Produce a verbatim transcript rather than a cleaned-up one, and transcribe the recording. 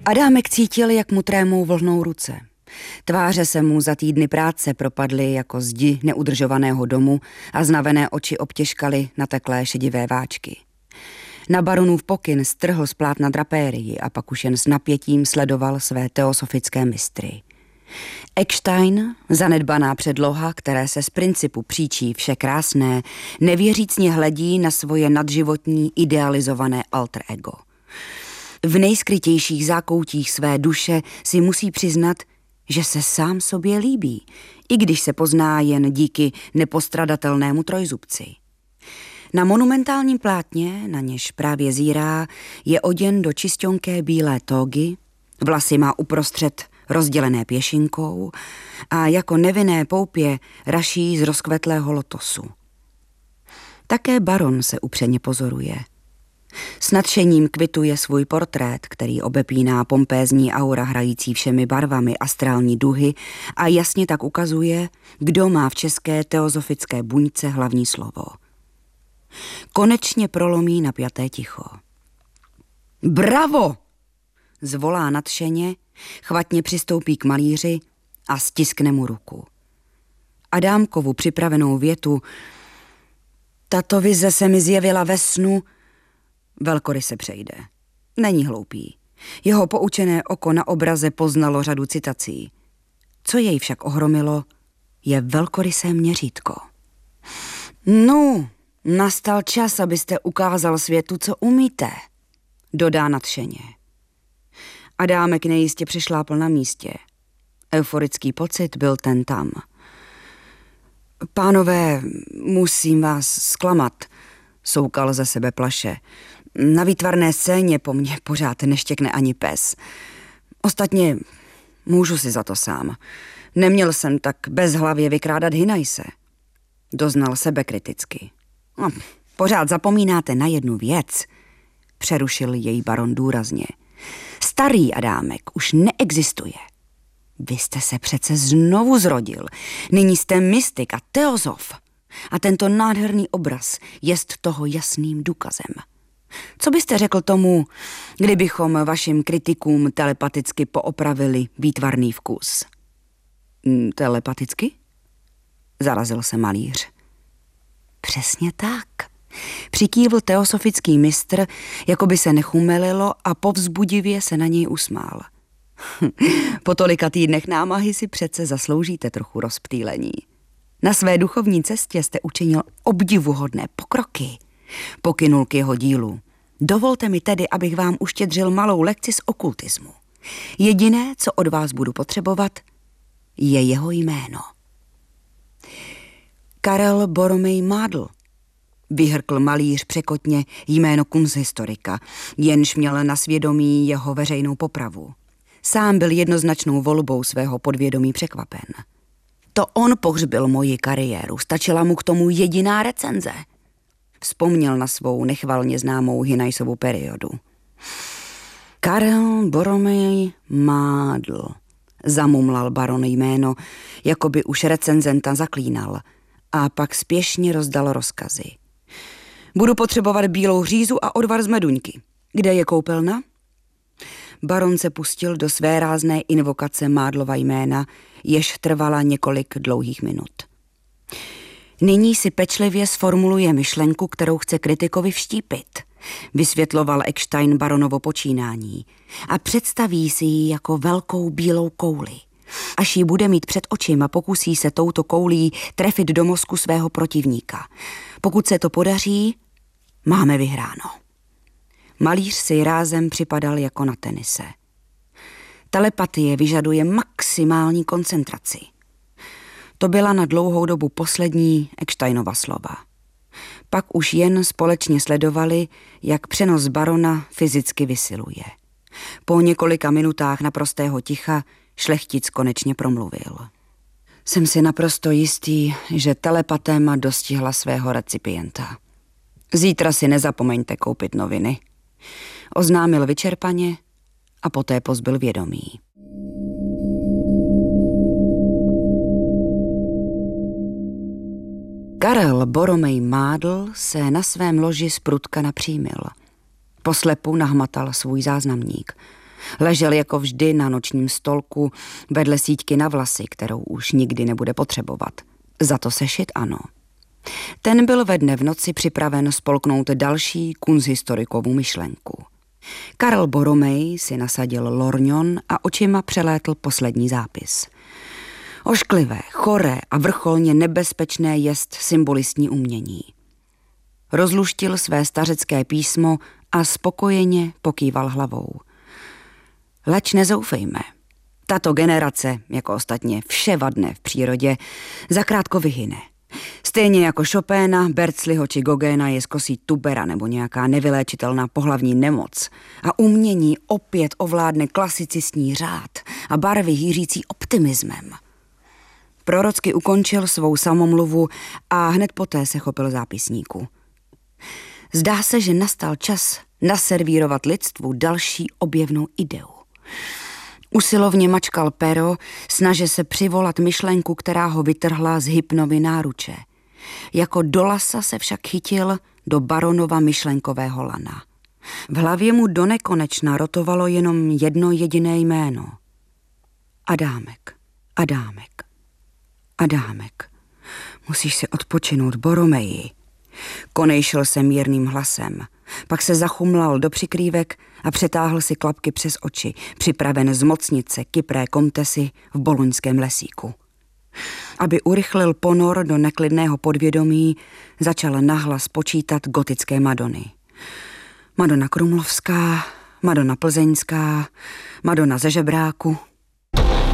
Adámek cítil, jak mu trémou vlhnou ruce. Tváře se mu za týdny práce propadly jako zdi neudržovaného domu a znavené oči obtěžkaly nateklé šedivé váčky. Na baronův pokyn strhl z plátna drapérii a pak už jen s napětím sledoval své teosofické mistry. Eckstein, zanedbaná předloha, které se z principu příčí vše krásné, nevěřícně hledí na svoje nadživotní idealizované alter ego. V nejskrytějších zákoutích své duše si musí přiznat, že se sám sobě líbí, i když se pozná jen díky nepostradatelnému trojzubci. Na monumentálním plátně, na něž právě zírá, je oděn do čisťonké bílé tógy, vlasy má uprostřed rozdělené pěšinkou a jako nevinné poupě raší z rozkvetlého lotosu. Také baron se upřeně pozoruje. S nadšením kvituje svůj portrét, který obepíná pompézní aura hrající všemi barvami astrální duhy a jasně tak ukazuje, kdo má v české teozofické buňce hlavní slovo. Konečně prolomí napjaté ticho. Bravo! Zvolá nadšeně, chvatně přistoupí k malíři a stiskne mu ruku. Adámkovu připravenou větu tato vize se mi zjevila ve snu, velkoryse přejde. Není hloupý. Jeho poučené oko na obraze poznalo řadu citací. Co jej však ohromilo, je velkorysé měřítko. No, nastal čas, abyste ukázal světu, co umíte, dodá nadšeně. Adámek nejistě přešlápl na místě. Euforický pocit byl ten tam. Pánové, musím vás zklamat, soukal ze sebe plaše. Na výtvarné scéně po mně pořád neštěkne ani pes. Ostatně můžu si za to sám. Neměl jsem tak bezhlavě vykrádat Hinajse. Doznal sebekriticky. No, pořád zapomínáte na jednu věc, přerušil jej baron důrazně. Starý Adámek už neexistuje. Vy jste se přece znovu zrodil. Nyní jste mystik a teozof. A tento nádherný obraz jest toho jasným důkazem. Co byste řekl tomu, kdybychom vašim kritikům telepaticky poopravili výtvarný vkus? Telepaticky? Zarazil se malíř. Přesně tak. Přikývl teosofický mistr, jako by se nechumelilo a povzbudivě se na něj usmál. Po tolika týdnech námahy si přece zasloužíte trochu rozptýlení. Na své duchovní cestě jste učinil obdivuhodné pokroky. Pokynul k jeho dílu. Dovolte mi tedy, abych vám uštědřil malou lekci z okultismu. Jediné, co od vás budu potřebovat, je jeho jméno. Karel Boromej Mádl, vyhrkl malíř překotně jméno kunsthistorika, jenž měl na svědomí jeho veřejnou popravu. Sám byl jednoznačnou volbou svého podvědomí překvapen. To on pohřbil moji kariéru, stačila mu k tomu jediná recenze. Vzpomněl na svou nechvalně známou Hinajsovu periodu. Karel Boromej Mádl, zamumlal baron jméno, jako by už recenzenta zaklínal, a pak spěšně rozdal rozkazy. Budu potřebovat bílou hřízu a odvar z meduňky. Kde je koupelna? Baron se pustil do své rázné invokace Mádlova jména, jež trvala několik dlouhých minut. Nyní si pečlivě sformuluje myšlenku, kterou chce kritikovi vštípit, vysvětloval Eckstein baronovo počínání, a představí si ji jako velkou bílou kouli. Až ji bude mít před očima, pokusí se touto koulí trefit do mozku svého protivníka. Pokud se to podaří, máme vyhráno. Malíř si rázem připadal jako na tenise. Telepatie vyžaduje maximální koncentraci. To byla na dlouhou dobu poslední Ecksteinova slova. Pak už jen společně sledovali, jak přenos barona fyzicky vysiluje. Po několika minutách naprostého ticha šlechtic konečně promluvil. Jsem si naprosto jistý, že telepatéma dostihla svého recipienta. Zítra si nezapomeňte koupit noviny. Oznámil vyčerpaně a poté pozbyl vědomí. Karel Boromej Mádl se na svém loži zprutka napřímil. Poslepu nahmatal svůj záznamník. Ležel jako vždy na nočním stolku vedle síťky na vlasy, kterou už nikdy nebude potřebovat. Za to sešit ano. Ten byl ve dne v noci připraven spolknout další kunsthistorikovu myšlenku. Karel Boromej si nasadil lorňon a očima přelétl poslední zápis. Ošklivé, choré a vrcholně nebezpečné jest symbolistní umění. Rozluštil své stařecké písmo a spokojeně pokýval hlavou. Leč nezoufejme. Tato generace, jako ostatně vše vadné v přírodě, zakrátko vyhyne. Stejně jako Chopina, Berzliho či Gogena je skosí tubera nebo nějaká nevyléčitelná pohlavní nemoc a umění opět ovládne klasicistní řád a barvy hýřící optimismem. Prorocky ukončil svou samomluvu a hned poté se chopil zápisníku. Zdá se, že nastal čas naservírovat lidstvu další objevnou ideu. Usilovně mačkal pero, snaže se přivolat myšlenku, která ho vytrhla z Hypnovy náruče. Jako do lasa se však chytil do baronova myšlenkového lana. V hlavě mu donekonečna rotovalo jenom jedno jediné jméno. Adámek, Adámek, Adámek. Musíš si odpočinout, Boromeji. Konejšil se mírným hlasem. Pak se zachumlal do přikrývek a přetáhl si klapky přes oči, připraven zmocnit se kypré komtesy v boloňském lesíku. Aby urychlil ponor do neklidného podvědomí, začal nahlas počítat gotické Madony. Madona Krumlovská, Madona Plzeňská, Madona ze Žebráku,